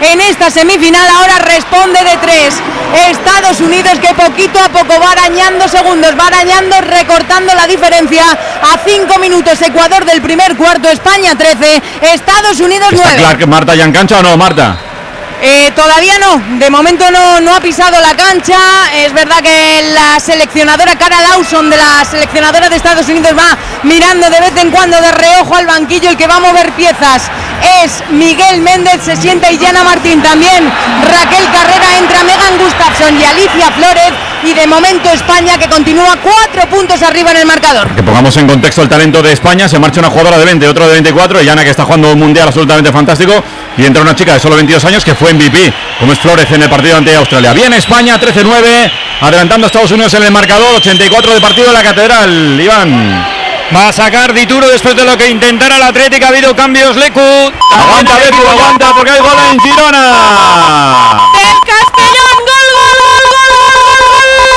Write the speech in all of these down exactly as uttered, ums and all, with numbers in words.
en esta semifinal. Ahora responde de tres Estados Unidos, que poquito a poco va arañando segundos, va arañando, recortando la diferencia a cinco minutos. Ecuador del primer cuarto, España trece, Estados Unidos nueve. ¿Está claro que Marta ya en cancha o no, Marta? Eh, todavía no, de momento no, no ha pisado la cancha. Es verdad que la seleccionadora Cara Lawson, de la seleccionadora de Estados Unidos, va mirando de vez en cuando de reojo al banquillo. El que va a mover piezas es Miguel Méndez, se sienta Illana Martín, también Raquel Carrera, entra Megan Gustafson y Alicia Flores. Y de momento España, que continúa cuatro puntos arriba en el marcador. Que pongamos en contexto el talento de España. Se marcha una jugadora de veinte, otro de veinticuatro, Illana, que está jugando un mundial absolutamente fantástico, y entra una chica de solo veintidós años que fue M V P, como es Flores, en el partido ante Australia. Bien España, trece nueve, adelantando a Estados Unidos en el marcador. Ochenta y cuatro de partido en la Catedral. Iván. Va a sacar Dituro después de lo que intentara la Atlética. Ha habido cambios. Lecu. Aguanta Lecu, aguanta, porque hay gol en Girona. El Castellón, gol, gol, gol, gol, gol,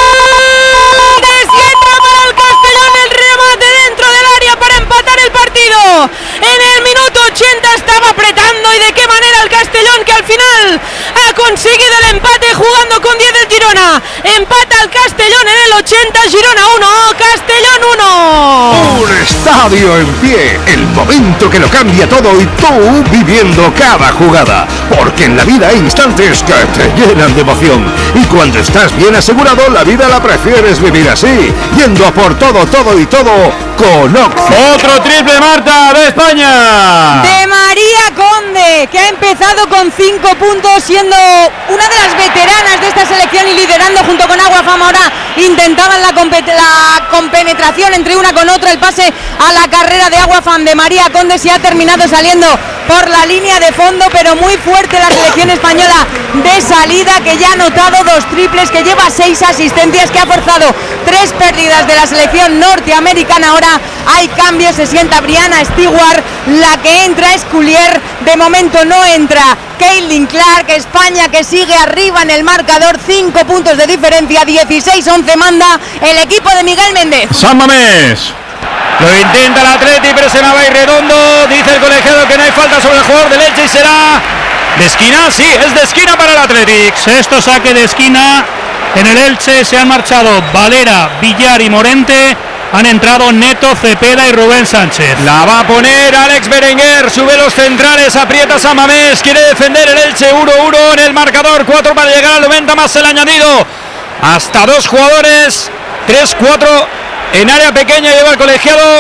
gol. Desciende para el Castellón, el remate dentro del área para empatar el partido. En el minuto ochenta estaba apretando, y de qué manera el Castellón, que al final ha conseguido el empate jugando con diez del Girona. Empata el Castellón en el ochenta, Girona uno, Castellón uno. Un estadio en pie, el momento que lo cambia todo, y tú viviendo cada jugada, porque en la vida hay instantes que te llenan de emoción, y cuando estás bien asegurado, la vida la prefieres vivir así, yendo a por todo, todo y todo con Oxy. Otro triple, Marta, de España. De María Conde, que ha empezado con cinco puntos, siendo una de las veteranas de esta selección y liderando junto con Agua Fama. Ahora intentaban la, la compenetración entre una con otra, el pase a la carrera de Agua Fama de María Conde. Se ha terminado saliendo por la línea de fondo, pero muy fuerte la selección española de salida, que ya ha anotado dos triples, que lleva seis asistencias, que ha forzado tres pérdidas de la selección norteamericana. Ahora hay cambios, se sienta Brianna Stewart, la que entra es Coulier, de momento no entra Caitlin Clark. España, que sigue arriba en el marcador, cinco puntos de diferencia, dieciséis once manda el equipo de Miguel Méndez. San Mamés. Lo intenta el Atleti, pero se me va a ir redondo. Dice el colegiado que no hay falta sobre el jugador del Elche, y será de esquina. Sí, es de esquina para el Athletic. Sexto saque de esquina en el Elche. Se han marchado Valera, Villar y Morente. Han entrado Neto, Cepeda y Rubén Sánchez. La va a poner Alex Berenguer, sube los centrales, aprieta San Mamés, quiere defender el Elche. Uno uno en el marcador, cuatro para llegar al noventa, más el añadido. Hasta dos jugadores, tres cuatro en área pequeña. Lleva el colegiado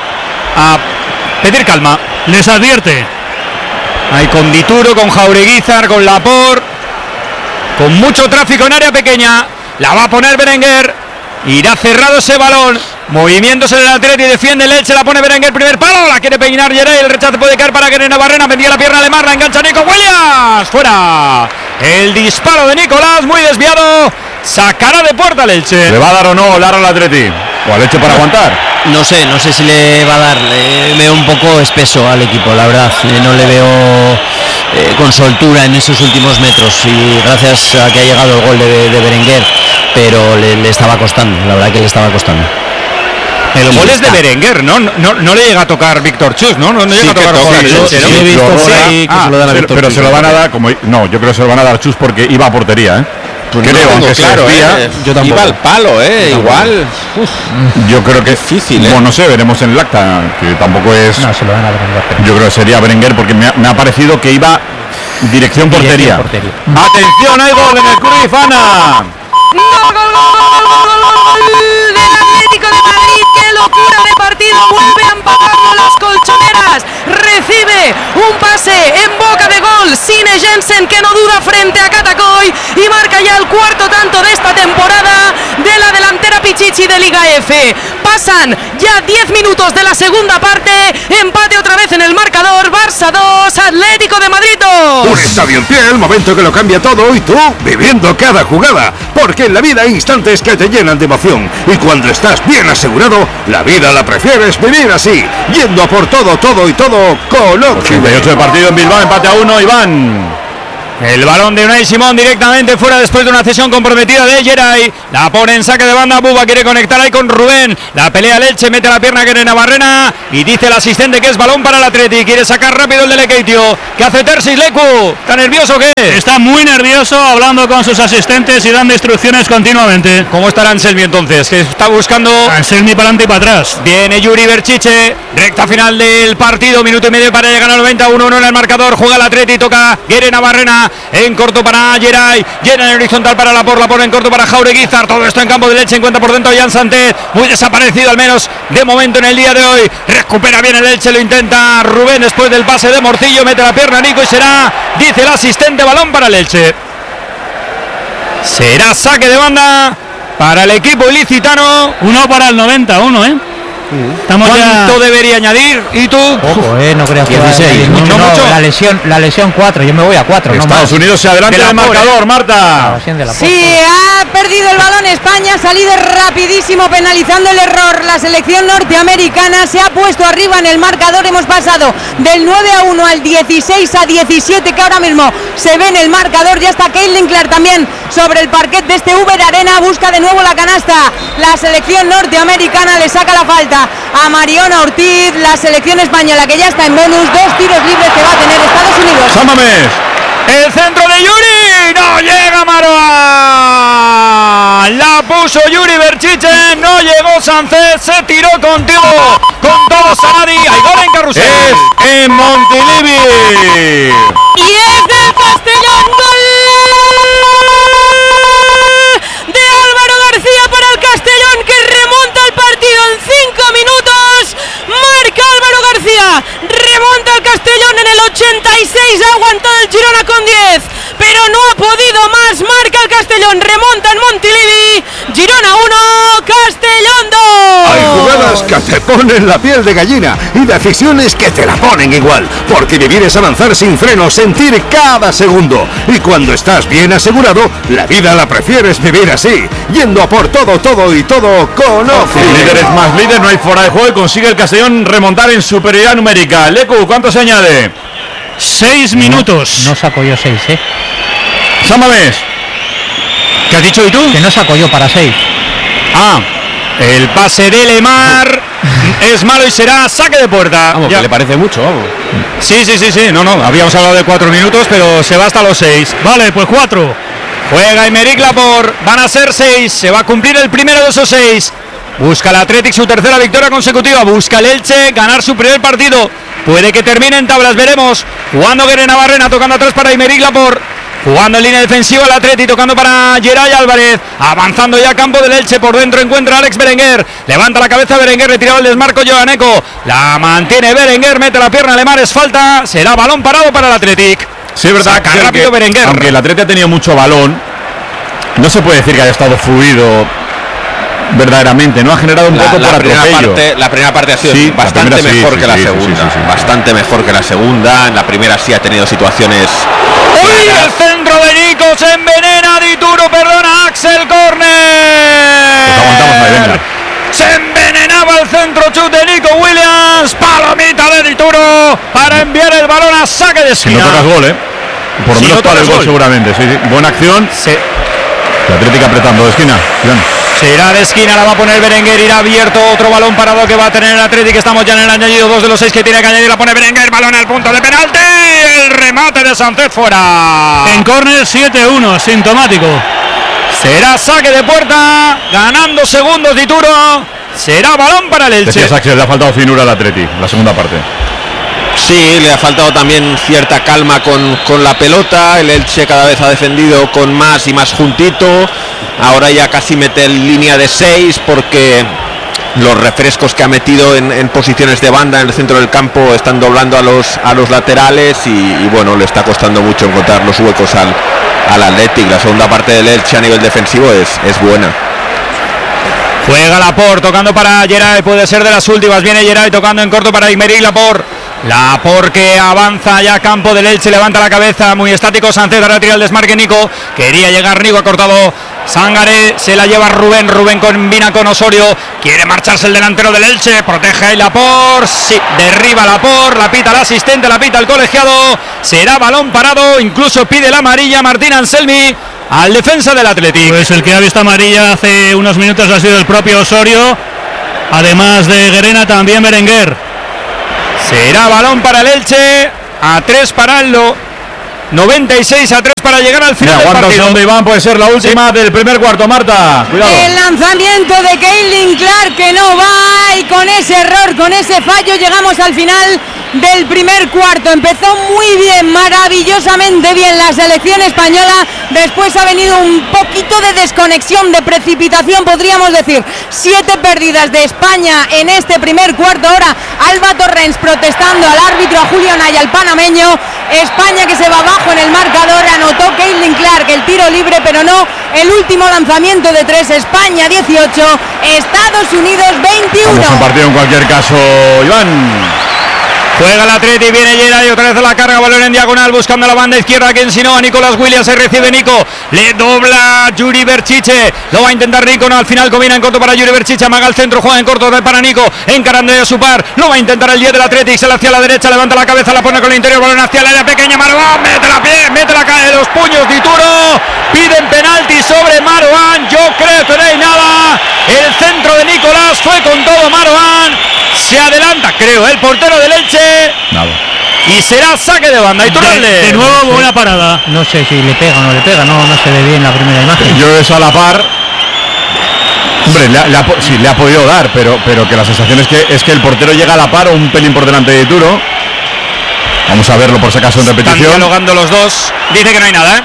a pedir calma. Les advierte. Ahí con Dituro, con Jaureguizar, con Laporte, con mucho tráfico en área pequeña. La va a poner Berenguer. Irá cerrado ese balón. Movimientos en el Atleti, defiende el Elche, la pone Berenguer, primer palo, la quiere peinar Yeray, el rechazo puede caer para Guerrero Barrena, vendía la pierna de Mar, la engancha Nico Williams, fuera. El disparo de Nicolás, muy desviado, sacará de puerta el Elche. ¿Le va a dar o no Lara al Atleti? ¿O al Elche para aguantar? No sé, no sé si le va a dar. Le veo un poco espeso al equipo, la verdad. Eh, no le veo eh, con soltura en esos últimos metros, y gracias a que ha llegado el gol de, de Berenguer, pero le, le estaba costando, la verdad que le estaba costando. El gol es de Berenguer, ¿no? No, no, no le llega a tocar Víctor Chus, ¿no? No, no sí, llega a tocar toca, el Elche, ¿no? Sí, he visto por ahí que ah, se lo dan a pero, Víctor pero Chus, se lo van a dar, como no, yo creo que se lo van a dar Chus porque iba a portería, ¿eh? Pues creo, no aunque claro, se desvía, eh. Yo tampoco. Iba al palo, eh, no, igual. Uf. Yo creo que es difícil, bueno, eh. no sé, veremos en el acta, que tampoco es. No, se lo van a Berenguer. Yo creo que sería Berenguer, porque me ha, me ha parecido que iba dirección portería. portería. Atención, hay gol en el Cruyff, Ana. Gol, gol, gol, gol, gol, gol del Atlético de Madrid. ¡Qué locura de partido! Vuelve a empatarlo las colchoneras. Recibe un pase en boca de gol Sine Jensen, que no duda frente a Catacoy, y marca ya el cuarto tanto de esta temporada de la delantera Pichichi de Liga F. Pasan ya diez minutos de la segunda parte. Empate otra vez en el marcador. Barça dos, Atlético de Madrid dos. Un estadio en pie, el momento que lo cambia todo, y tú viviendo cada jugada, porque en la vida hay instantes que te llenan de emoción, y cuando estás bien asegurado, la vida la prefieres vivir así, yendo a por todo, todo y todo con Oxy. ochenta y ocho de partido en Bilbao, empate a uno, Iván. El balón de Unai Simón directamente fuera después de una cesión comprometida de Geray. La pone en saque de banda. Buba quiere conectar ahí con Rubén. La pelea Leche, mete la pierna que Navarrena. Y dice el asistente que es balón para el Atleti. Quiere sacar rápido el de Lekeitio. ¿Qué hace Tersis Leku? ¿Está nervioso o qué? Está muy nervioso hablando con sus asistentes y dando instrucciones continuamente. ¿Cómo estará Anselmi entonces? Que está buscando. Anselmi para adelante y para atrás. Viene Yuri Berchiche. Recta final del partido. Minuto y medio para llegar al noventa. uno uno en el marcador. Juega el Atleti. Toca Guere Navarrena. En corto para Geray, llena en horizontal para Laporte, la pone en corto para Jaureguizar. Todo esto en campo de Elche, encuentra por dentro Jan Santet, muy desaparecido al menos de momento en el día de hoy. Recupera bien el Elche, lo intenta Rubén después del pase de Morcillo, mete la pierna Nico y será, dice el asistente, balón para el Elche. Será saque de banda para el equipo ilicitano. Uno para el noventa, uno, ¿eh? Estamos ¿Cuánto ya... debería añadir? ¿Y tú? Ojo, eh, no creas que dieciséis. mucho, no, no, mucho. La lesión, la lesión cuatro, yo me voy a cuatro. Estados no más. Unidos se adelanta del marcador, Marta. Sí, ha perdido el balón España, ha salido rapidísimo penalizando el error. La selección norteamericana se ha puesto arriba en el marcador. Hemos pasado del nueve a uno al dieciséis a diecisiete, que ahora mismo se ve en el marcador. Ya está Caitlin Clark también sobre el parquet de este Uber Arena. Busca de nuevo la canasta. La selección norteamericana le saca la falta a Mariona Ortiz. La selección española que ya está en bonus, dos tiros libres que va a tener Estados Unidos. ¡Sámame! El centro de Yuri, no llega Maroa, la puso Yuri Berchiche, no llegó Sánchez, se tiró contigo, con todo Saadi, hay gol en Carrusel. Es en Montilivi. Y es del Castellón, gol de Álvaro García para el Castellón, que remonta el partido en cinco minutos. Marca Álvaro García, remonta el Castellón en el ochenta y seis, ha aguantado el Girona con diez, pero no ha podido más. Marca el Castellón, remonta en Montilivi. Girona uno, Castellón dos. Hay jugadas que te ponen la piel de gallina y decisiones que te la ponen igual, porque vivir es avanzar sin freno, sentir cada segundo, y cuando estás bien asegurado, la vida la prefieres vivir así, yendo a por todo, todo y todo con Ofi. Líderes más líder, no hay fuera de juego y consigue el Castellón remontar en superioridad numérica. Lecu, ¿cuánto se añade? Seis minutos. No, no saco yo seis, eh. Sámame. ¿Qué has dicho y tú? Que no saco yo para seis. Ah, el pase de Lemar es malo y será saque de puerta. Vamos, ya. que le parece mucho, vamos. Sí, sí, sí, sí, no, no, habíamos hablado de cuatro minutos, pero se va hasta los seis. Vale, pues cuatro. Juega Aymeric Laporte, van a ser seis, se va a cumplir el primero de esos seis. Busca el Athletic su tercera victoria consecutiva, busca el Elche ganar su primer partido. Puede que termine en tablas, veremos. Jugando Guere Navarrena, tocando atrás para Aymeric Laporte. Jugando en línea defensiva el Atleti, tocando para Geray Álvarez, avanzando ya a campo del Elche, por dentro encuentra a Alex Berenguer, levanta la cabeza Berenguer, retirado el desmarco Joaneco, la mantiene Berenguer, mete la pierna Lemar, es falta, será balón parado para el Athletic. Sí, es verdad, saca que rápido que, Berenguer. Aunque el Atleti ha tenido mucho balón, no se puede decir que haya estado fluido verdaderamente, no ha generado un La, poco la por primera atropello. parte, la primera parte ha sido Sí, bastante primera sí, mejor sí, que la sí, sí, segunda, sí, sí, sí. bastante mejor que la segunda. En la primera sí ha tenido situaciones. ¡Uy! El centro de Nico se envenena, Dituro, perdona, Axel Corner. Pues aguantamos ahí, venga. Se envenenaba el centro chute Nico Williams, palomita de Dituro para enviar el balón a saque de Si no esquina. tocas gol, ¿eh? Por lo Si menos no para el tocas gol, gol. seguramente. Sí, sí. Buena acción. Se, El Atlético apretando de esquina. Bien. será de esquina, la va a poner Berenguer, irá abierto otro balón parado que va a tener el Atlético. Estamos ya en el añadido, dos de los seis que tiene que añadir, la pone Berenguer, balón al punto de penalti, el remate de Sánchez fuera. En córner siete uno, sintomático. Será saque de puerta, ganando segundos Dituro, será balón para el Elche. Decías, Axel, le ha faltado finura al Atleti, la segunda parte. Sí, le ha faltado también cierta calma con, con la pelota. El Elche cada vez ha defendido con más y más juntito. Ahora ya casi mete en línea de seis porque los refrescos que ha metido en, en posiciones de banda en el centro del campo están doblando a los, a los laterales y, y bueno, le está costando mucho encontrar los huecos al, al Athletic. La segunda parte del Elche a nivel defensivo es, es buena. Juega Laporte, tocando para Geray, puede ser de las últimas, viene Geray tocando en corto para Aymeric Laporte. Laporte que avanza ya a campo del Elche, levanta la cabeza, muy estático Sánchez, ahora tira el desmarque Nico, quería llegar Nico, ha cortado Sangaré, se la lleva Rubén, Rubén combina con Osorio, quiere marcharse el delantero del Elche, protege ahí Laporte, sí, derriba Laporte, la pita el asistente, la pita el colegiado, será balón parado, incluso pide la amarilla Martín Anselmi al defensa del Athletic. Pues el que ha visto amarilla hace unos minutos ha sido el propio Osorio, además de Guerena también Berenguer. Será balón para el Elche, a tres para el noventa y seis a tres para llegar al final. Mira, del partido. Segundo, Iván, puede ser la última sí. del primer cuarto, Marta. Cuidado. El lanzamiento de Caitlin Clark que no va, y con ese error, con ese fallo llegamos al final del primer cuarto. Empezó muy bien, maravillosamente bien la selección española. Después ha venido un poquito de desconexión, de precipitación, podríamos decir. Siete pérdidas de España en este primer cuarto. Ahora Alba Torrens protestando al árbitro, a Julio Naya, al panameño. España que se va abajo en el marcador. Anotó Caitlin Clark el tiro libre, pero no el último lanzamiento de tres. España dieciocho, Estados Unidos veintiuno. Vamos a un partido en cualquier caso, Iván. Juega el Atleti, viene Geray, otra vez a la carga, balón en diagonal, buscando la banda izquierda, quien si no, a Nicolás Williams, se recibe Nico, le dobla Yuri Berchiche, lo va a intentar Nico, no, al final combina en corto para Yuri Berchiche, amaga el centro, juega en corto para Nico, encarando a su par, lo va a intentar el diez del Atleti, sale hacia la derecha, levanta la cabeza, la pone con el interior, balón hacia el área pequeña, Marouane, mete la pie, mete la cae de los puños, Dituro, piden penalti sobre Marouane, yo creo que no hay nada, el centro de Nicolás, fue con todo Marouane, se adelanta, creo, el portero del Elche. Nada. Y será saque de banda. Iturralde. De, de nuevo buena parada. No sé si le pega o no le pega, no, no se ve bien la primera imagen. Yo eso a la par. Hombre, le ha, le ha, sí, le ha podido dar, pero, pero que la sensación es que, es que el portero llega a la par o un pelín por delante de Dituro. Vamos a verlo por si acaso en repetición. Están dialogando los dos. Dice que no hay nada, ¿eh?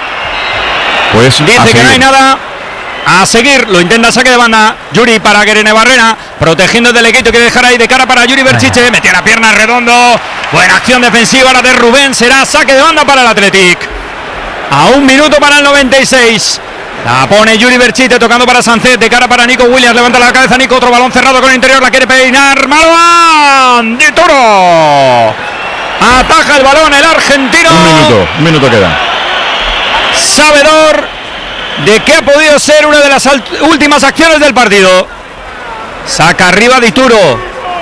Pues dice que no hay nada. A seguir, lo intenta saque de banda Yuri para Guerene Barrena, protegiendo del equipo, quiere dejar ahí de cara para Yuri Berchiche, metió la pierna Redondo, buena acción defensiva la de Rubén, será saque de banda para el Athletic. A un minuto para el noventa y seis. La pone Yuri Berchiche tocando para Sánchez, de cara para Nico Williams, levanta la cabeza Nico, otro balón cerrado con el interior, la quiere peinar Marouane, Dituro. Ataja el balón el argentino. Un minuto, un minuto queda. Sabedor de que ha podido ser una de las últimas acciones del partido. Saca arriba Dituro,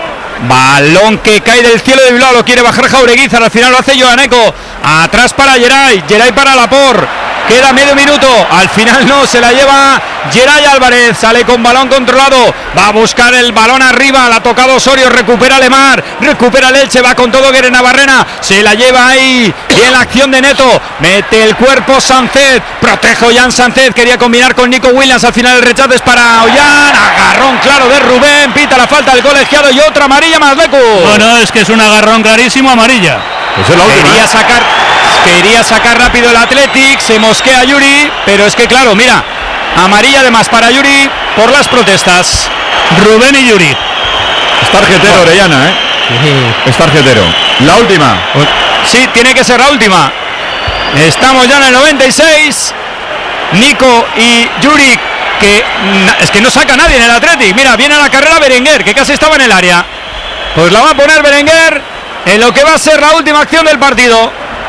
balón que cae del cielo de Bilbao, lo quiere bajar Jaureguizar, al final lo hace Joaneco, atrás para Geray, Geray para Laporte, queda medio minuto, al final no, se la lleva Geray Álvarez, sale con balón controlado, va a buscar el balón arriba, la ha tocado Osorio, recupera Lemar, recupera el Elche, va con todo Guerena Barrena, se la lleva ahí, y en la acción de Neto, mete el cuerpo Sánchez, protege Ollán Sánchez, quería combinar con Nico Williams, al final el rechazo es para Ollán, agarrón claro de Rubén, pita la falta del colegiado y otra amarilla más Lecu. Bueno, es que es un agarrón clarísimo, amarilla. Pues es la última. Quería sacar, quería sacar rápido el Athletic, se mosquea Yuri, pero es que claro, mira, amarilla además para Yuri por las protestas. Rubén y Yuri. Es tarjetero, Orellana, ¿eh? Sí. Es tarjetero. La última. Sí, tiene que ser la última. Estamos ya en el noventa y seis. Nico y Yuri, que es que no saca nadie en el Athletic. Mira, viene a la carrera Berenguer, que casi estaba en el área. Pues la va a poner Berenguer en lo que va a ser la última acción del partido.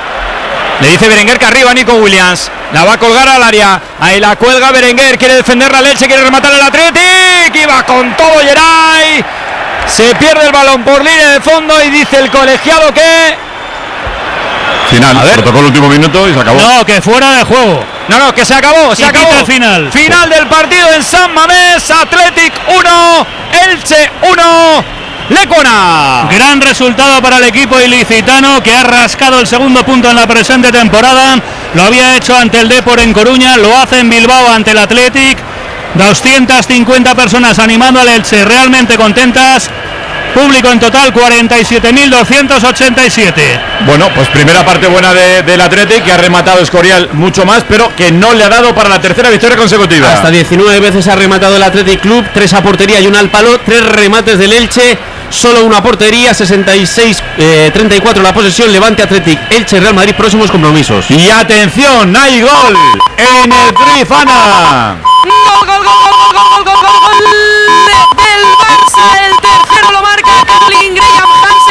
Le dice Berenguer que arriba Nico Williams, la va a colgar al área, ahí la cuelga Berenguer, quiere defender la Leche, quiere rematar el Athletic, y va con todo Geray, se pierde el balón por línea de fondo y dice el colegiado que... Final, a ver, protocolo último minuto y se acabó. No, que fuera de juego. No, no, que se acabó, se y acabó. El final. Final del partido en San Mamés, Athletic uno, Elche uno. Lecona. Gran resultado para el equipo ilicitano, que ha rascado el segundo punto en la presente temporada. Lo había hecho ante el Depor en Coruña, lo hace en Bilbao ante el Athletic. doscientas cincuenta personas animando al Elche, realmente contentas. Público en total cuarenta y siete mil doscientos ochenta y siete. Bueno, pues primera parte buena de, del Athletic, que ha rematado Escorial mucho más, pero que no le ha dado para la tercera victoria consecutiva. Hasta diecinueve veces ha rematado el Athletic Club, tres a portería y una al palo, tres remates del Elche, solo una portería, sesenta y seis treinta y cuatro la posesión. Levante, Athletic, Elche, Real Madrid, próximos compromisos. Y atención, hay gol en el Trifana. Gol, gol, gol, gol, gol, gol, gol, gol del Barça, el tercero lo marca Kathleen Graham Hansen, vuelve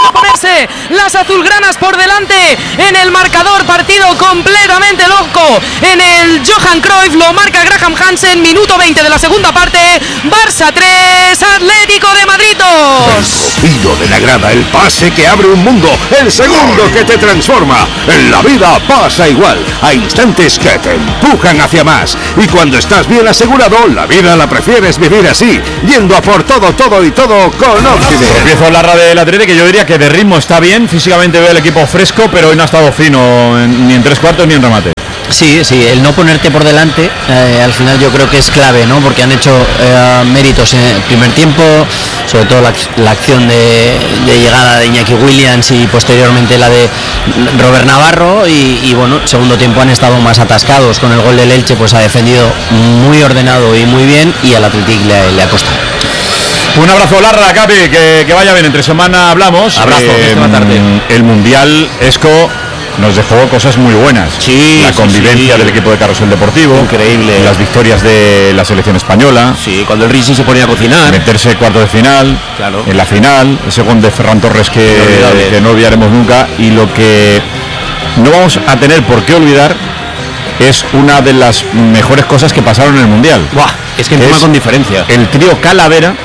ponerse las azulgranas por delante en el marcador, partido completamente loco en el Johan Cruyff, lo marca Graham Hansen, minuto veinte de la segunda parte, Barça tres, Atlético de Madrid dos. El ruido de la grada, el pase que abre un mundo, el segundo que te transforma. En la vida pasa igual, hay instantes que te empujan hacia más, y cuando estás bien asegurado, la vida la prefieres vivir así, yendo a por todo, todo y todo con Occident. Empiezo la rada del Atlético, que yo diría que de ritmo está bien, físicamente veo el equipo fresco, pero hoy no ha estado fino en, ni en tres cuartos ni en remate. Sí, sí, el no ponerte por delante eh, al final yo creo que es clave, ¿no? Porque han hecho eh, méritos en el primer tiempo, sobre todo la, la acción de, de llegada de Iñaki Williams y posteriormente la de Robert Navarro y, y bueno, segundo tiempo han estado más atascados. Con el gol del Elche pues ha defendido muy ordenado y muy bien, y al Athletic le, le ha costado. Un abrazo, Larra, Capi, que, que vaya bien. Entre semana hablamos. Abrazo, eh, esta tarde. El Mundial Esco nos dejó cosas muy buenas. Sí, la sí, convivencia sí. del equipo de Carrusel Deportivo. Increíble. Las victorias de la selección española. Sí, cuando el Risi se ponía a cocinar. Meterse cuarto de final. Claro. En la final. Ese gol de Ferran Torres que, Inolvidable. que no olvidaremos nunca. Y lo que no vamos a tener por qué olvidar es una de las mejores cosas que pasaron en el Mundial. Buah, es que encima Es con diferencia. El trío Calavera.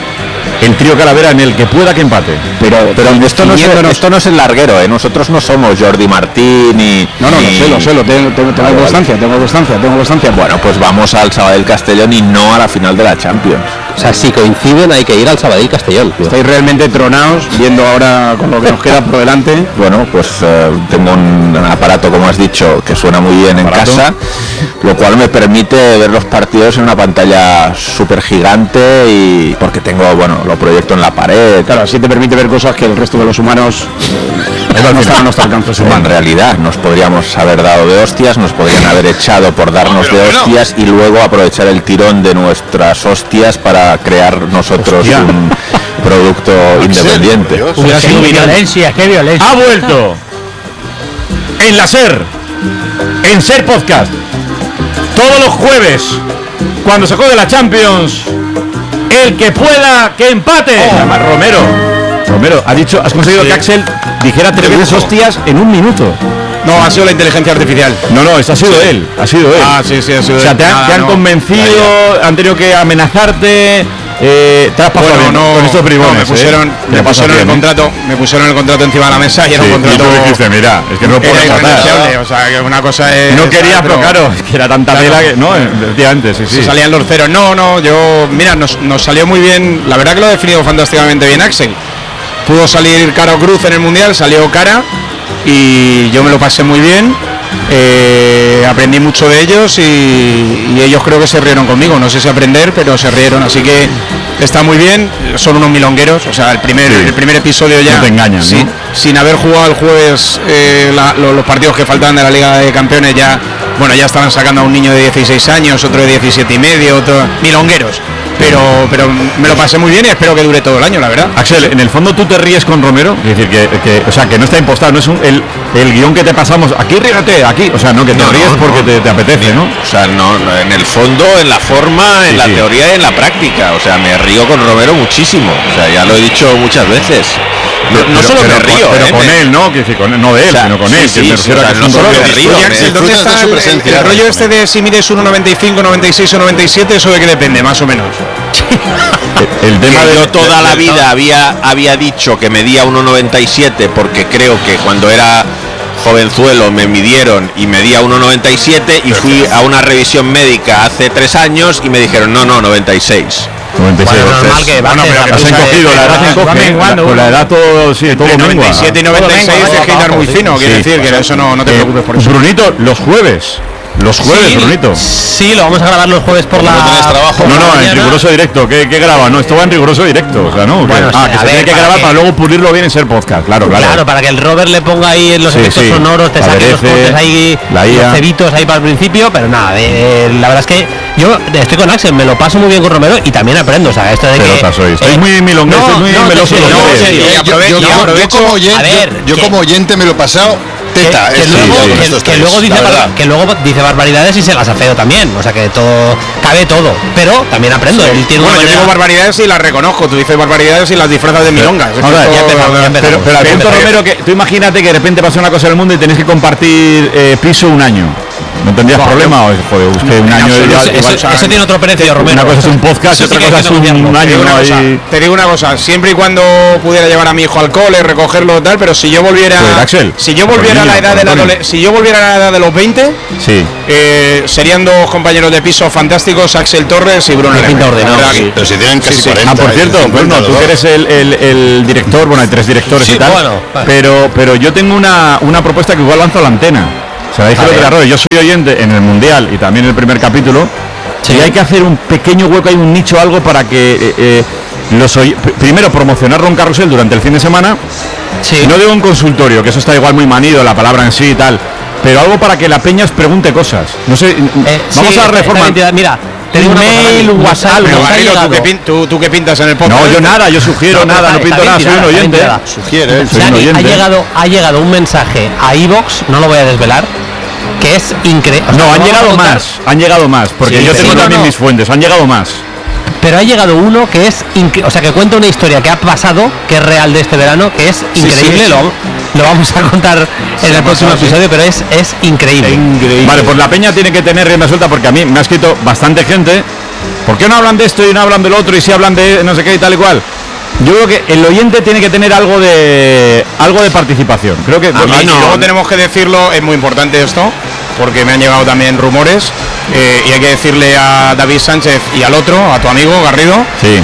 El trío Calavera en el que pueda que empate. Pero, pero esto, no es, esto no es el larguero, ¿eh? Nosotros no somos Jordi Martín y... No, no, ni... lo sé, lo sé, lo tengo, tengo, tengo Vale, constancia, tengo constancia, tengo constancia. Bueno, pues vamos al Sabadell Castellón y no a la final de la Champions. O sea, si coinciden hay que ir al Sabadell Castellón. Estáis realmente tronados, viendo ahora con lo que nos queda por delante. Bueno, pues eh, tengo un aparato, como has dicho, que suena muy bien en ¿Aparato? casa, lo cual me permite ver los partidos en una pantalla súper gigante, y porque tengo, bueno, lo proyecto en la pared. Claro, así te permite ver cosas que el resto de los humanos eh, no están a nuestro alcance. En realidad nos podríamos haber dado de hostias, nos podrían haber echado por darnos Pero de bueno. hostias y luego aprovechar el tirón de nuestras hostias para crear nosotros Hostia. un producto independiente. Dios. Hubiera sido viral. Violencia, qué violencia. Ha vuelto en la SER, en SER Podcast, todos los jueves, cuando se juegue la Champions, el que pueda que empate. Se llama Romero. Romero, ha dicho, has conseguido que Axel dijera tres veces hostias en un minuto. No, ha sido la inteligencia artificial. No, no, eso ha sido él, ha sido él. Ah, sí, sí, ha sido O sea, él. te, han- Nada, te han no. convencido, han tenido que amenazarte. Eh, te has pasado Bueno, bien no, con estos bribones. no, me pusieron, ¿eh? me Te pasas pusieron el bien, ¿eh? contrato, me pusieron el contrato encima de la mesa y era Sí, un y contrato. tú dijiste, mira, es que no lo era puedes tratar. irrenunciable, o sea, que una cosa es. No quería, pero claro, es que era tanta Claro. tela que. No, efectivamente, sí, Se sí. salían los ceros. No, no, yo. Mira, nos, nos salió muy bien. La verdad que lo ha definido fantásticamente bien Axel. Pudo salir cara o cruz en el mundial, salió cara y yo me lo pasé muy bien. Eh, aprendí mucho de ellos y, y ellos creo que se rieron conmigo. No sé si aprender, pero se rieron. Así que está muy bien. Son unos milongueros. O sea, el primer, Sí. el primer episodio ya. No te engañan, sin, ¿no? sin haber jugado el jueves eh, la- lo- los partidos que faltaban de la Liga de Campeones ya. Bueno, ya estaban sacando a un niño de dieciséis años, otro de diecisiete y medio, otro milongueros. Pero, pero me lo pasé muy bien y espero que dure todo el año, la verdad. Axel, en el fondo tú te ríes con Romero, es decir, que, que- o sea, que no está impostado, no es un, el, el guión que te pasamos, aquí rígate, aquí, o sea, no, que te No, ríes no, porque no. te, te apetece, ¿no? O sea, no, no, en el fondo, en la forma, en Sí, la sí. teoría y en la práctica. O sea, me río con Romero muchísimo. O sea, ya lo he dicho muchas veces. No, no Pero- solo pero me con- río, pero ¿eh? con Me- él, ¿no? Que decir, con él, no de él, O sea, sino con sí, él. sí, que me sí, refiero o a sea, que es no un solo toque me de- río, Oye, me Axel, ¿dónde disfrutas está de su el, presencia. el rollo este de si mides uno noventa y cinco, noventa y seis o noventa y siete? ¿Eso de qué depende, más o menos? El Que tema de yo toda la vida había, había dicho que medía uno noventa y siete porque creo que cuando era jovenzuelo me midieron y medía uno noventa y siete y fui a una revisión médica hace tres años y me dijeron no, no, noventa y seis. noventa y seis. Bueno, normal que Bueno, bajes pero la que se ha cosa de- encogido, la edad se va encoge. menguando Con la uno. edad todo, sí, todo Entre mengua. noventa y siete y noventa y seis Todo es venga, que hilar abajo, muy sí. fino, quiero Sí. decir, que eso no, no te Eh, preocupes por eso. Brunito, los jueves. Los jueves, Sí, Brunito. Sí, lo vamos a grabar los jueves por la. no tienes trabajo. por No, la no, en mañana. riguroso directo. ¿Qué, qué graba? No, esto va en riguroso directo. O sea, ¿no? ¿Qué? Bueno, ah, sí, que a se ver, tiene que para grabar que- para luego pulirlo bien en ser podcast. Claro, claro. Claro, para que el Robert le ponga ahí los Sí, efectos sí. sonoros, te saque los Aderece, cortes ahí, la I A. los cebitos ahí para el principio, pero nada, eh, la verdad es que yo estoy con Axel, me lo paso muy bien con Romero y también aprendo, o sea, esto de que... Pelotas sois. Estáis eh, muy milongueros, no, estáis muy no, melosos en los serio, dos. no, en serio. Y Yo, aprove- yo- y yo- yo aprovecho- como oyente, a ver, yo, yo que- como oyente me lo he pasado Teta, que, que, luego, sí, que, que, luego dice bar, que luego dice barbaridades y se las afeo también, o sea que todo cabe todo, pero también aprendo. Sí. Él tiene bueno, una yo manera... digo barbaridades y las reconozco, tú dices barbaridades y las disfrazas de milongas. Pero, es que todo, pero, pero, pero al punto, Romero, que tú imagínate que de repente pasa una cosa en el mundo y tenés que compartir eh, piso un año. ¿No tendrías bueno, problema? O, joder, usted un año... Igual, eso, igual, eso, eso tiene otro precio, Romero. Una cosa es un podcast y otra cosa es un, un año. Te digo, ¿no? cosa, Ahí... te digo una cosa, siempre y cuando pudiera llevar a mi hijo al cole, recogerlo y tal, pero si yo volviera... Pues, Axel, si yo volviera a la edad de la adole- si yo volviera a la edad de los veinte, sí. eh, serían dos compañeros de piso fantásticos, Axel Torres y Bruno Leme. Sí. Pero si tienen casi sí, sí. cuarenta. Ah, por cierto, Bruno, tú que eres el, el, el director, bueno, hay tres directores sí, y tal, bueno, vale. pero, pero yo tengo una, una propuesta que igual lanzo a la antena. Se la dije lo que la yo soy oyente en el Mundial y también en el primer capítulo, sí. y hay que hacer un pequeño hueco, hay un nicho, algo para que eh, eh, los oy- primero promocionarlo en Carrusel durante el fin de semana, sí. no digo un consultorio, que eso está igual muy manido, la palabra en sí y tal, pero algo para que la peña os pregunte cosas. No sé, eh, vamos sí, a la reforma. Mira, te digo mail, WhatsApp, pero Garrido, ¿tú qué, pin, tú, ¿tú qué pintas en el podcast? No, yo nada, yo sugiero no, nada, no pinto nada, soy un oyente. Sugiere, soy un oyente. Ha llegado, ha llegado un mensaje a iVoox, no lo voy a desvelar, que es increíble. O sea, no, han llegado más, han llegado más, porque sí, yo tengo sí, también no, no. mis fuentes, han llegado más. Pero ha llegado uno que es, incre- o sea, que cuenta una historia que ha pasado, que es real de este verano, que es increíble, sí, sí, sí. Lo, lo vamos a contar sí, en el próximo pasado, episodio, sí. pero es, es increíble. increíble. Vale, pues la peña tiene que tener rienda suelta, porque a mí me ha escrito bastante gente, ¿por qué no hablan de esto y no hablan del otro y si hablan de no sé qué y tal y cual? Yo creo que el oyente tiene que tener algo de algo de participación. Creo que a mí no. Luego tenemos que decirlo, es muy importante esto, porque me han llegado también rumores eh, y hay que decirle a David Sánchez y al otro, a tu amigo Garrido, sí.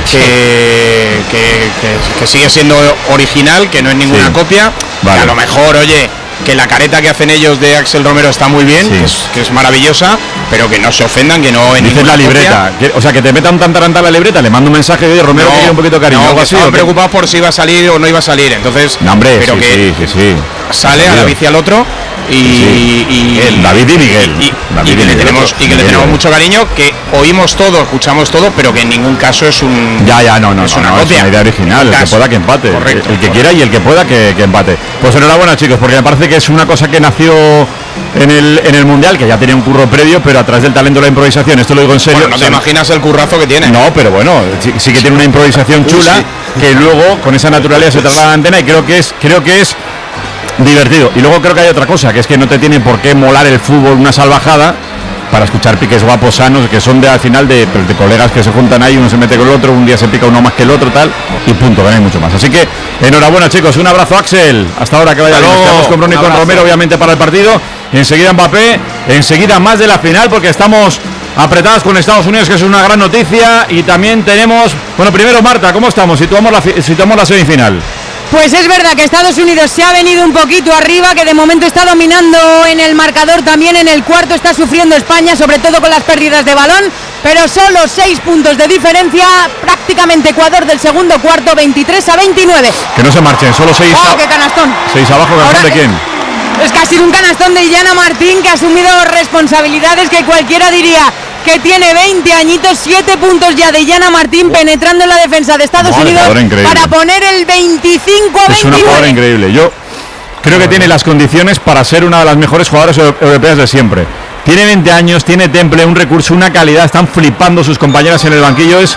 que, que, que, que sigue siendo original, que no es ninguna sí. copia, vale. que a lo mejor, oye, que la careta que hacen ellos de Axel Romero está muy bien, sí. que, es, que es maravillosa, pero que no se ofendan, que no en Dices la libreta, que, o sea, que te metan tan taranta la libreta, le mando un mensaje de Romero no, que quiere un poquito de cariño. No, algo que así, estaban preocupados por si iba a salir o no iba a salir, entonces... No, hombre, pero sí, que sí, sí, sí. sale a David y al otro y, sí. y, y el David y Miguel y, y, David y que, y le, tenemos, y que Miguel. le tenemos mucho cariño, que oímos todo, escuchamos todo, pero que en ningún caso es un ya ya no no es no, una no, copia, es una idea original, el que pueda que empate. Correcto, el, el que quiera y el que pueda que, que empate. Pues enhorabuena, chicos, porque me parece que es una cosa que nació en el en el Mundial, que ya tenía un curro previo, pero a través del talento de la improvisación, esto lo digo en serio. Bueno, no te imaginas el currazo que tiene. No, pero bueno, sí, sí que tiene una improvisación chula, sí. que luego con esa naturalidad se traslada a la antena y creo que es creo que es divertido. Y luego creo que hay otra cosa, que es que no te tiene por qué molar el fútbol una salvajada para escuchar piques guapos sanos, que son de al final de, de colegas que se juntan ahí, uno se mete con el otro, un día se pica uno más que el otro, tal, y punto, no hay mucho más. Así que enhorabuena, chicos, un abrazo, Axel, hasta ahora que vaya bien. Nos quedamos con Bruno y con Romero, obviamente, para el partido, enseguida Mbappé, enseguida más de la final, porque estamos apretadas con Estados Unidos, que es una gran noticia, y también tenemos, bueno, primero Marta, ¿cómo estamos? Situamos la, situamos la semifinal. Pues es verdad que Estados Unidos se ha venido un poquito arriba, que de momento está dominando en el marcador, también en el cuarto está sufriendo España, sobre todo con las pérdidas de balón, pero solo seis puntos de diferencia, prácticamente Ecuador del segundo cuarto, veintitrés a veintinueve. Que no se marchen, solo seis. ¡Oh, qué canastón! Seis abajo, ¿canastón de quién? Es casi un canastón de Illana Martín, que ha asumido responsabilidades que cualquiera diría que tiene veinte añitos, siete puntos ya de Illana Martín penetrando en la defensa de Estados Madre, Unidos para poner el veinticinco a veintinueve. Es una jugadora increíble. Yo creo que tiene las condiciones para ser una de las mejores jugadoras europeas de siempre. Tiene veinte años, tiene temple, un recurso, una calidad, están flipando sus compañeras en el banquillo, es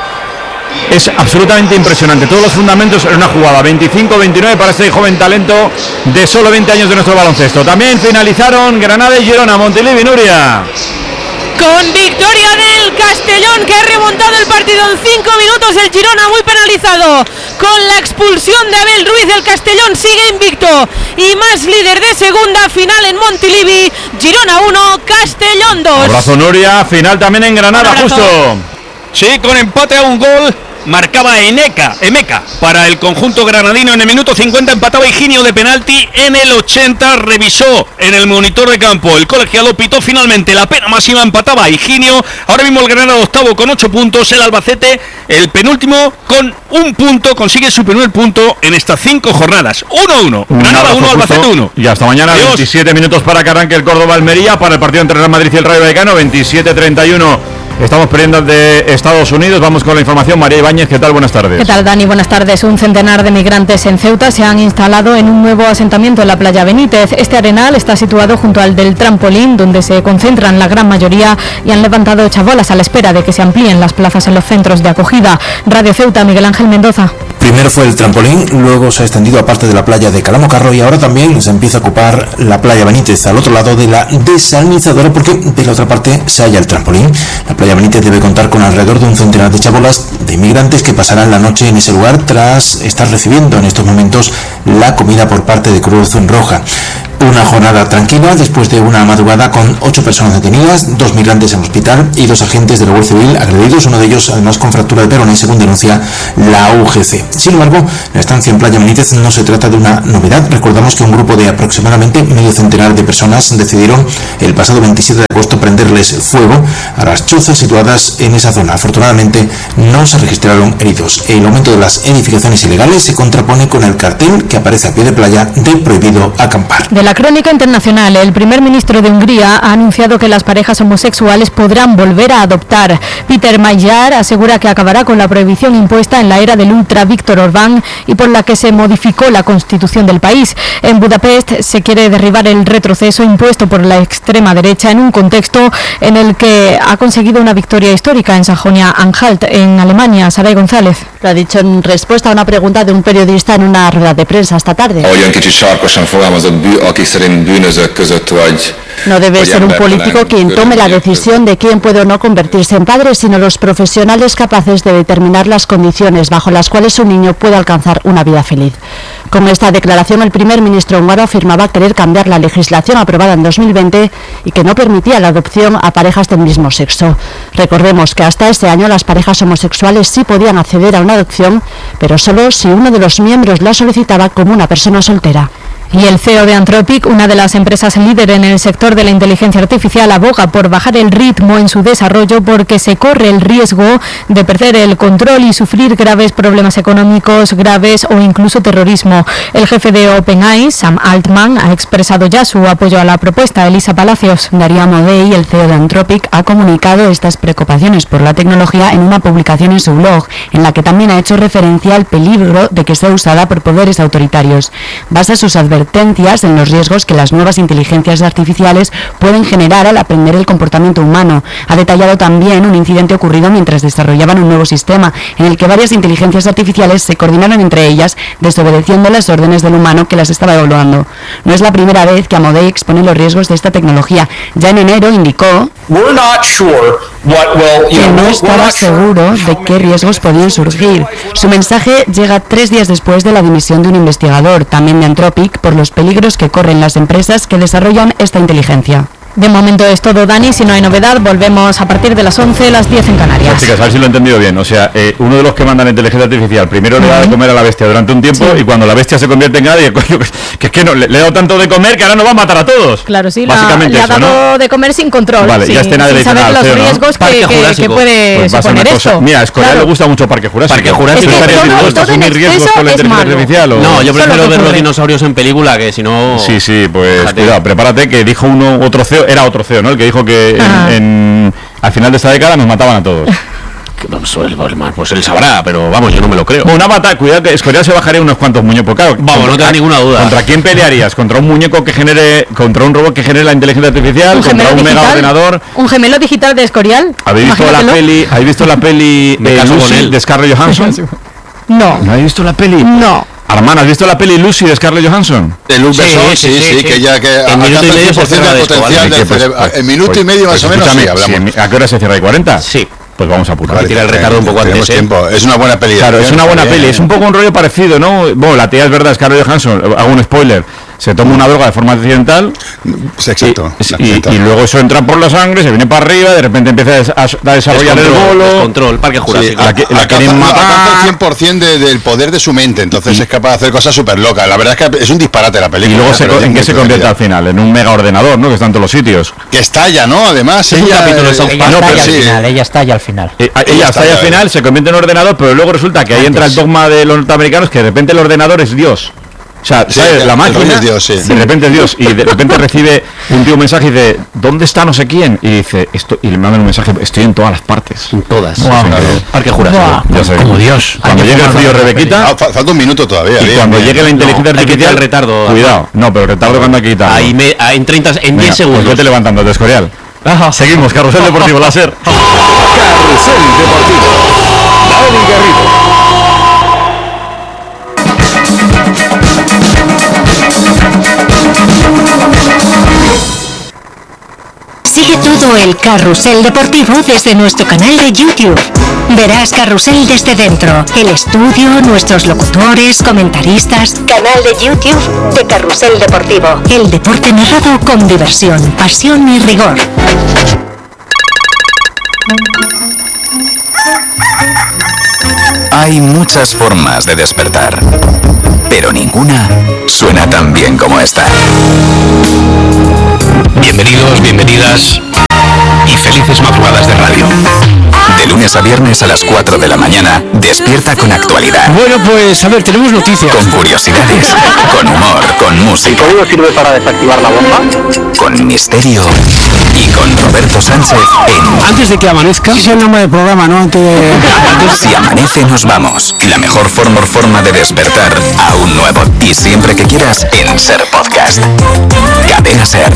es absolutamente impresionante. Todos los fundamentos en una jugada. veinticinco a veintinueve para este joven talento de solo veinte años de nuestro baloncesto. También finalizaron Granada y Girona, Montilivi, Nuria. Con victoria del Castellón, que ha remontado el partido en cinco minutos. El Girona muy penalizado con la expulsión de Abel Ruiz. El Castellón sigue invicto y más líder de segunda. Final en Montilivi, Girona uno, Castellón dos. Abrazo, Nuria. Final también en Granada, justo. Sí, con empate a un gol. Marcaba Eneca, Emeca para el conjunto granadino. En el minuto cincuenta empataba Higinio de penalti. En el ochenta revisó en el monitor de campo el colegiado, pitó finalmente la pena máxima, empataba a Higinio. Ahora mismo el Granada octavo con ocho puntos. El Albacete, el penúltimo, con un punto, consigue su primer punto en estas cinco jornadas. uno a uno, Granada uno, Albacete uno. Y hasta mañana. Adiós. veintisiete minutos para que arranque el Córdoba Almería, para el partido entre Real Madrid y el Rayo Vallecano. veintisiete treinta y uno Estamos perdiendo de Estados Unidos. Vamos con la información. María Ibáñez, ¿qué tal? Buenas tardes. ¿Qué tal, Dani? Buenas tardes. Un centenar de migrantes en Ceuta se han instalado en un nuevo asentamiento en la playa Benítez. Este arenal está situado junto al del trampolín, donde se concentran la gran mayoría, y han levantado chabolas a la espera de que se amplíen las plazas en los centros de acogida. Radio Ceuta, Miguel Ángel Mendoza. Primero fue el trampolín, luego se ha extendido a parte de la playa de Calamocarro y ahora también se empieza a ocupar la playa Benítez, al otro lado de la desalinizadora, porque de la otra parte se halla el trampolín. La playa Benítez debe contar con alrededor de un centenar de chabolas de inmigrantes que pasarán la noche en ese lugar tras estar recibiendo en estos momentos la comida por parte de Cruz Roja. Una jornada tranquila después de una madrugada con ocho personas detenidas, dos migrantes en hospital y dos agentes de la Guardia Civil agredidos, uno de ellos además con fractura de peroné, según denuncia la U G C. Sin embargo, la estancia en Playa Benítez no se trata de una novedad. Recordamos que un grupo de aproximadamente medio centenar de personas decidieron el pasado veintisiete de agosto prenderles fuego a las chozas situadas en esa zona. Afortunadamente no se registraron heridos. El aumento de las edificaciones ilegales se contrapone con el cartel que aparece a pie de playa de prohibido acampar. De la crónica internacional, el primer ministro de Hungría ha anunciado que las parejas homosexuales podrán volver a adoptar. Peter Magyar asegura que acabará con la prohibición impuesta en la era del ultra Víctor Orbán y por la que se modificó la constitución del país. En Budapest se quiere derribar el retroceso impuesto por la extrema derecha en un contexto en el que ha conseguido una victoria histórica en Sajonia-Anhalt, en Alemania. Saray González. Lo ha dicho en respuesta a una pregunta de un periodista en una rueda de prensa esta tarde. No debe ser un político quien tome la decisión de quién puede o no convertirse en padre, sino los profesionales capaces de determinar las condiciones bajo las cuales un niño puede alcanzar una vida feliz. Con esta declaración, el primer ministro húngaro afirmaba querer cambiar la legislación aprobada en dos mil veinte y que no permitía la adopción a parejas del mismo sexo. Recordemos que hasta este año las parejas homosexuales sí podían acceder a una adopción, pero solo si uno de los miembros la solicitaba como una persona soltera. Y el C E O de Anthropic, una de las empresas líder en el sector de la inteligencia artificial, aboga por bajar el ritmo en su desarrollo porque se corre el riesgo de perder el control y sufrir graves problemas económicos graves o incluso terrorismo. El jefe de OpenAI, Sam Altman, ha expresado ya su apoyo a la propuesta. Elisa Palacios. Darío Amodei, el C E O de Anthropic, ha comunicado estas preocupaciones por la tecnología en una publicación en su blog, en la que también ha hecho referencia al peligro de que sea usada por poderes autoritarios. Basa sus advertencias en los riesgos que las nuevas inteligencias artificiales pueden generar al aprender el comportamiento humano. Ha detallado también un incidente ocurrido mientras desarrollaban un nuevo sistema, en el que varias inteligencias artificiales se coordinaron entre ellas, desobedeciendo las órdenes del humano que las estaba evaluando. No es la primera vez que Amodei expone los riesgos de esta tecnología. Ya en enero indicó que no estaba seguro de qué riesgos podían surgir. Su mensaje llega tres días después de la dimisión de un investigador, también de Anthropic, por los peligros que corren las empresas que desarrollan esta inteligencia. De momento es todo, Dani. Si no hay novedad, volvemos a partir de las once, las diez en Canarias. Pues chicas, a ver si lo he entendido bien. O sea, eh, uno de los que mandan la inteligencia artificial primero uh-huh. le da de comer a la bestia durante un tiempo sí. y cuando la bestia se convierte en nadie, coño, que es que no, le, le he dado tanto de comer que ahora nos va a matar a todos. Claro, sí, básicamente la, le ha dado ¿no? de comer sin control. Vale, sí, ya esté nada sin saber los riesgos ¿no? que, que, que puede pues suponer esto. Mira, a Escorial claro. le gusta mucho Parque Jurásico. Parque Jurásico. Es que todo, todo en riesgos con la inteligencia artificial? O... No, yo prefiero ver los dinosaurios en película que si no... Sí, sí, pues cuidado, prepárate que dijo uno, otro C E O, era otro C E O, ¿no? El que dijo que en, en, al final de esta década nos mataban a todos. Pues él sabrá, pero vamos, yo no me lo creo. Una batalla, cuidado que Escorial se bajaría unos cuantos muñecos. Claro, vamos, no tengo ninguna duda. ¿Contra quién pelearías? ¿Contra un muñeco que genere, contra un robot que genere la inteligencia artificial? ¿Un ¿Contra un mega ordenador? ¿Un gemelo digital de Escorial? ¿Habéis visto la peli, ¿habéis visto la peli eh, Lucy de Scarlett Johansson? No. ¿No habéis visto la peli? No. Armando, ¿has visto la peli Lucy de Scarlett Johansson? De Luc Besson, sí, sí, sí, sí, que ya que en minuto y medio se cierra el esto, potencial del cerebro. En minuto y medio más o menos, sí, hablamos. ¿A qué hora se cierra? ¿Y cuarenta? Sí. Pues vamos a apurar. Vale, tira el retardo un poco antes. Tiempo. Es una buena peli. Claro, es una buena peli. Es un poco un rollo parecido, ¿no? Bueno, la tía es verdad, Scarlett Johansson. Hago un spoiler. Se toma una droga de forma accidental. Sí, exacto. Y, y, y luego eso entra por la sangre, se viene para arriba, de repente empieza a, a desarrollar el bolo. Control, Parque Jurásico. Sí, la, la quieren matar. Alcanza el cien por ciento de, del poder de su mente, entonces sí. es capaz de hacer cosas súper locas. La verdad es que es un disparate la película. Y luego, se, ¿en qué se convierte al final? En un mega ordenador, ¿no? Que está en todos los sitios. Que estalla, ¿no? Además, es ella, un capítulo de South Park. No, pero sí. al final, ella estalla al final. Eh, ella, ella estalla al final, se convierte en ordenador, pero luego resulta que ahí entra el dogma de los norteamericanos que de repente el ordenador es Dios. O sea, Sí, ¿sabes? el- La el máquina, rey es Dios, sí. de repente es Dios, y de repente recibe un tío un mensaje y dice, ¿dónde está no sé quién? Y dice, esto, y le mandan un mensaje, estoy en todas las partes. En todas. Wow. Parque Jurásico. Ya sé. Como Dios. Cuando llegue el frío, Rebequita, Ah, fa- falta un minuto todavía. y bien, cuando bien. llegue la inteligencia No, hay que quitar artificial, el retardo. cuidado. No, pero el retardo cuando hay que quitarlo. Ahí me, ah, en treinta, en Venga, diez segundos. Pues vete levantando, de Escorial. Seguimos, Carrusel Deportivo Láser. Carrusel Deportivo. Dani Garrido. Sigue todo el Carrusel Deportivo desde nuestro canal de YouTube. Verás Carrusel desde dentro, el estudio, nuestros locutores, comentaristas. Canal de YouTube de Carrusel Deportivo. El deporte narrado con diversión, pasión y rigor. Hay muchas formas de despertar, pero ninguna suena tan bien como esta. Bienvenidos, bienvenidas y felices madrugadas de radio. De lunes a viernes a las cuatro de la mañana, despierta con actualidad. Bueno, pues a ver, tenemos noticias. Con curiosidades, con humor, con música. ¿El código sirve para desactivar la bomba? Con misterio y con Roberto Sánchez en... Antes de que amanezca. Sí, es el nombre del programa, ¿no? Antes de... Si amanece nos vamos. La mejor forma, forma de despertar a un nuevo y siempre que quieras en Ser Podcast. Cadena Ser.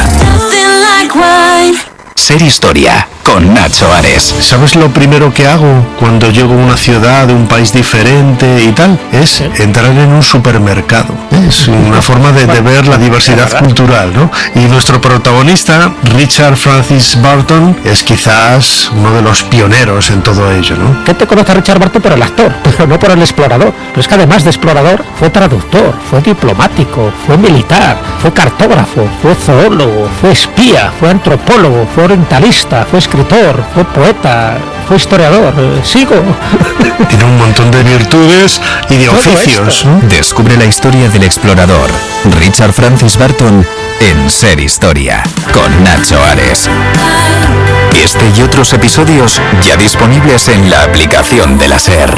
Ser Historia con Nacho Ares. ¿Sabes lo primero que hago cuando llego a una ciudad de un país diferente y tal? Es entrar en un supermercado. Es una forma de, de ver la diversidad cultural, ¿no? Y nuestro protagonista, Richard Francis Burton, es quizás uno de los pioneros en todo ello, ¿no? ¿Qué te conoce a Richard Burton por el actor? Pero no por el explorador. Pero es que además de explorador, fue traductor, fue diplomático, fue militar, fue cartógrafo, fue zoólogo, fue espía, fue antropólogo, fue orientalista, fue escritor, fue poeta, fue historiador. Eh, sigo. Tiene un montón de virtudes y de Todo oficios, ¿no? Descubre la historia del explorador Richard Francis Burton en Ser Historia con Nacho Ares. Este y otros episodios ya disponibles en la aplicación de la Ser.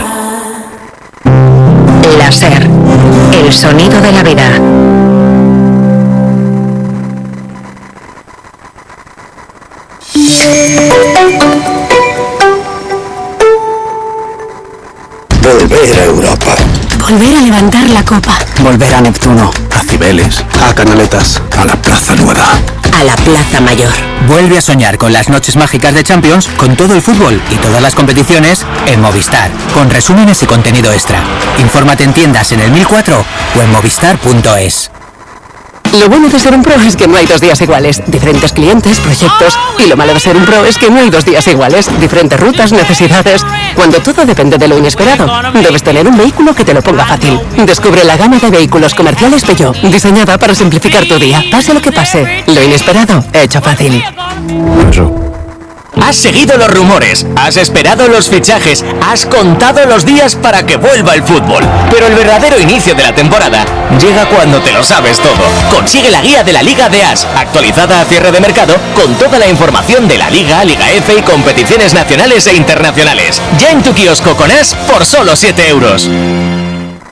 La Ser, el sonido de la vida. Volver a Europa. Volver a levantar la copa. Volver a Neptuno, a Cibeles, a Canaletas, a la Plaza Nueva. A la Plaza Mayor. Vuelve a soñar con las noches mágicas de Champions, con todo el fútbol y todas las competiciones en Movistar, con resúmenes y contenido extra. Infórmate en tiendas en el mil cuatro o en movistar punto es. Lo bueno de ser un pro es que no hay dos días iguales. Diferentes clientes, proyectos. Y lo malo de ser un pro es que no hay dos días iguales. Diferentes rutas, necesidades. Cuando todo depende de lo inesperado, debes tener un vehículo que te lo ponga fácil. Descubre la gama de vehículos comerciales Peugeot, diseñada para simplificar tu día. Pase lo que pase, lo inesperado, hecho fácil. Has seguido los rumores, has esperado los fichajes, has contado los días para que vuelva el fútbol. Pero el verdadero inicio de la temporada llega cuando te lo sabes todo. Consigue la guía de la Liga de As, actualizada a cierre de mercado, con toda la información de la Liga, Liga F y competiciones nacionales e internacionales. Ya en tu kiosco con As por solo siete euros.